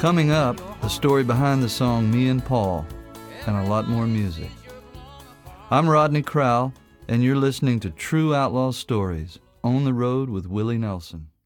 Coming up, the story behind the song Me and Paul, and a lot more music. I'm Rodney Crowell, and you're listening to True Outlaw Stories, On the Road with Willie Nelson.